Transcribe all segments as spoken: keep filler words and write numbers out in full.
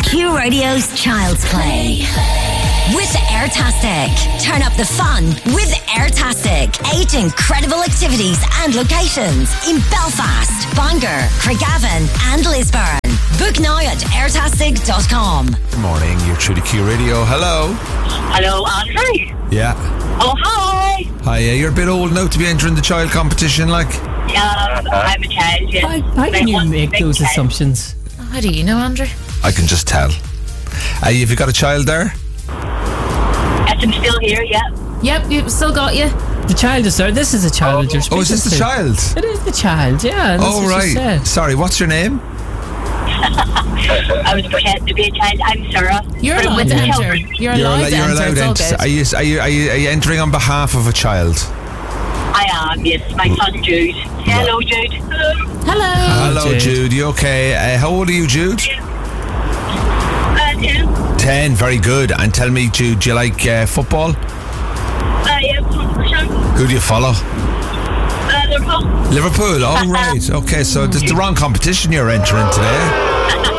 Q Radio's Child's Play. With Airtastic. Turn up the fun with Airtastic. Eight incredible activities and locations in Belfast, Bangor, Craigavon and Lisburn. Book now at airtastic dot com. Good morning, you're through to Q Radio. Hello. Hello, Andre. Yeah. Oh, hi. Hi, yeah, you're a bit old now to be entering the child competition, like. Yeah, I'm a child, yes. Why, why can you make those child. assumptions? How do you know, Andrew? I can just tell. Uh, have you got a child there? Yes, I'm still here, yeah. Yep, you've still got you. The child is there. This is a child that you're speaking Oh, is this the to. child? It is the child, yeah. That's Oh, what she right. said. Sorry, what's your name? I was pretending to be a child. I'm Sarah. You're But I'm allowed with to the enter. children. You're allowed al- to enter. allowed It's all ent- good. Are you, are, you, are, you, are you entering on behalf of a child? I am, yes. My son, Jude. Say hello, Jude. Hello. Hello. Hello, Jude. Jude. You okay? Uh, how old are you, Jude? Uh, Tim. Ten. Very good. And tell me, Jude, do you like uh, football? Uh, yeah, one percent. Who do you follow? Uh, Liverpool. Liverpool. Oh, right. Okay, so it's the wrong competition you're entering today.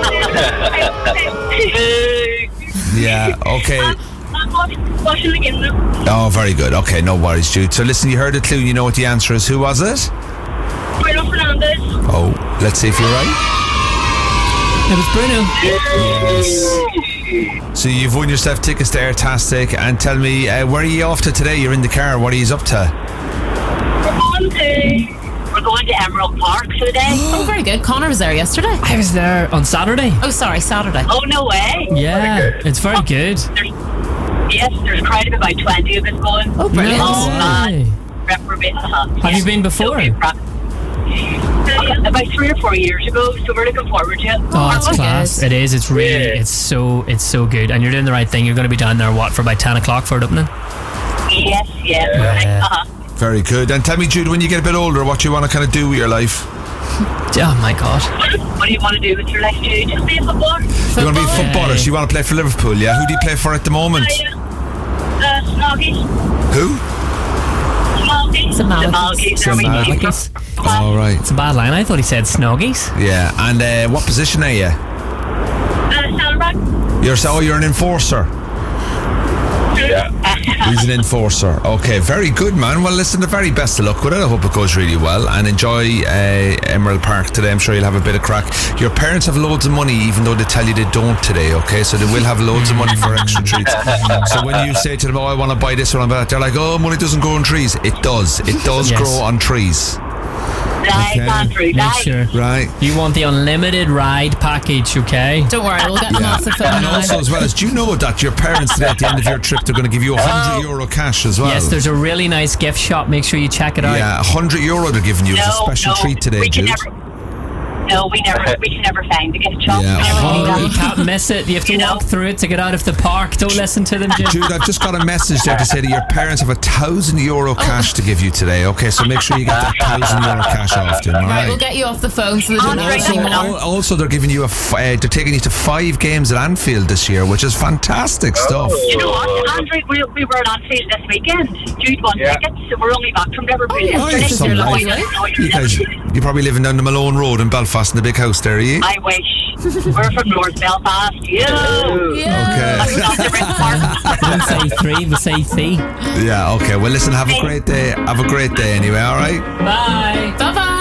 Yeah, okay. I'm watching the game now. Oh, very good. Okay, no worries, Jude. So listen, you heard the clue. You know what the answer is. Who was it? Bruno Fernandes. Oh, let's see if you're right. It was Bruno. So you've won yourself tickets to Airtastic. And tell me, uh, where are you off to today? You're in the car. What are you up to? We're going to... We're going to Emerald Park today. Oh, very good. Connor was there yesterday. I was there on Saturday. Oh, sorry, Saturday. Oh, no way. Yeah, it's very good. There's, yes, there's a crowd of about twenty of us going. Oh, brilliant. No Oh, way. man. Reprobate. Uh-huh. Have you been before? It'll be pra- Uh, about three or four years ago, so we're looking forward to it. Oh, it's very class. good. It is. It's really, it's so, it's so good. And you're doing the right thing. You're going to be down there, what, for about ten o'clock for it opening? Yes, yes. Yeah. Uh-huh. Very good. And tell me, Jude, when you get a bit older, what you want to kind of do with your life? Oh my God. What do you want to do with your life, Jude? Just be a footballer? You want to be a footballer, so you want to play for Liverpool, yeah? Who do you play for at the moment? Uh, Snoggies. Who? Smalkies. The Malkies. Malkies. The Are we Malkies. All right. It's a bad line. I thought he said Snoggies. Yeah. And uh, what position are you? Uh, Saddleback. You're so you're an enforcer. He's an enforcer. Okay, very good, man. Well, listen, the very best of luck with it. I hope it goes really well. And enjoy uh, Emerald Park today. I'm sure you'll have a bit of crack. Your parents have loads of money, even though they tell you they don't today, okay? So they will have loads of money for extra treats. So when you say to them, oh, I want to buy this one, they're like, oh, money doesn't grow on trees. It does. It does Yes. grow on trees. Lies, Okay. Andrew, Make lies. sure. Right. You want the unlimited ride package, okay? Don't worry, we'll get them Yeah. off the phone. And now. also, as well as, do you know that your parents today at the end of your trip, they're going to give you a hundred euro cash as well? Yes, there's a really nice gift shop. Make sure you check it out. Yeah, a hundred euro they're giving you as a No, special no, treat today, we can Jude. never, no, we never, we can never find the gift shop. Yeah. We never Oh, do that. You can't miss it. You have to You know? walk through it to get out of the park. Don't listen to them, Jim. Jude, I've just got a message there to say that your parents have a thousand euro cash to give you today. Okay, so make sure you get that thousand euro cash off them. All Right, right. we'll get you off the phone so they don't Andre, know no, anymore. Al- Also, they're giving you a. F- uh, they're taking you to five games at Anfield this year, which is fantastic stuff. You know what, Andrew? We, we were at Anfield this weekend. Jude won tickets, so we're only back from Liverpool Oh, yeah. Oh, yesterday. you're some you're life. lucky, You guys, you're probably living down the Malone Road in Belfast in the big house there, are you? I wish. We're from North Belfast. You. Yeah. That's not the red part. Don't say three, but say three. Yeah. Okay. Well, listen. Have a great day. Have a great day anyway. All right. Bye. Bye-bye.